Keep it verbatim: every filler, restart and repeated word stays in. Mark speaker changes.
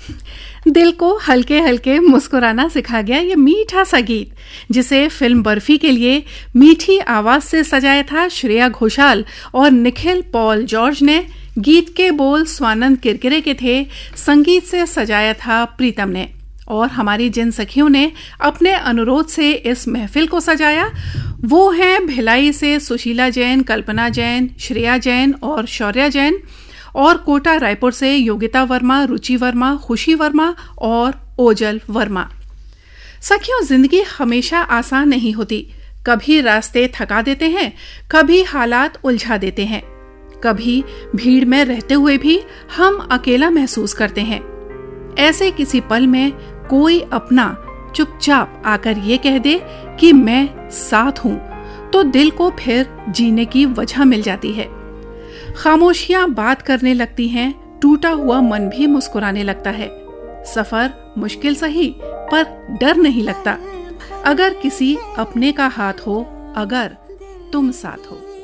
Speaker 1: दिल को हल्के हल्के मुस्कुराना सिखा गया ये मीठा सा गीत, जिसे फिल्म बर्फी के लिए मीठी आवाज से सजाया था श्रेया घोषाल और निखिल पॉल जॉर्ज ने। गीत के बोल स्वानंद किरकिरे के थे, संगीत से सजाया था प्रीतम ने। और हमारी जिन सखियों ने अपने अनुरोध से इस महफिल को सजाया वो हैं भिलाई से सुशीला जैन, कल्पना जैन, श्रेया जैन और शौर्या जैन, और कोटा रायपुर से योगिता वर्मा, रुचि वर्मा, खुशी वर्मा और ओजल वर्मा। सखियों, जिंदगी हमेशा आसान नहीं होती। कभी रास्ते थका देते हैं, कभी हालात उलझा देते हैं, कभी भीड़ में रहते हुए भी हम अकेला महसूस करते हैं। ऐसे किसी पल में कोई अपना चुपचाप आकर ये कह दे कि मैं साथ हूं, तो दिल को फिर जीने की वजह मिल जाती है। खामोशियां बात करने लगती हैं, टूटा हुआ मन भी मुस्कुराने लगता है। सफर मुश्किल सही, पर डर नहीं लगता, अगर किसी अपने का हाथ हो, अगर तुम साथ हो।